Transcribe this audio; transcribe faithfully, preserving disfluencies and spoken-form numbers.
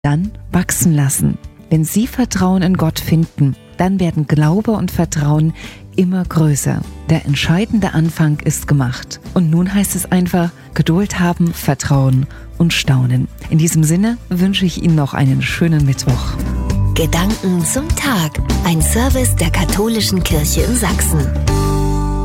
Dann wachsen lassen. Wenn Sie Vertrauen in Gott finden, dann werden Glaube und Vertrauen immer größer. Der entscheidende Anfang ist gemacht. Und nun heißt es einfach, Geduld haben, Vertrauen und Staunen. In diesem Sinne wünsche ich Ihnen noch einen schönen Mittwoch. Gedanken zum Tag. Ein Service der Katholischen Kirche in Sachsen.